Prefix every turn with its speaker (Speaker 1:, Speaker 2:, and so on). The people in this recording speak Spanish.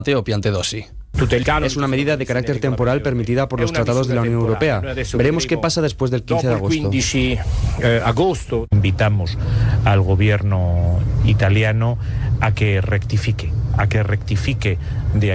Speaker 1: o Piantedosi.
Speaker 2: Es una medida de carácter temporal permitida por los tratados de la Unión Europea. Veremos qué pasa después del 15 de agosto.
Speaker 3: Invitamos al gobierno italiano a que rectifique de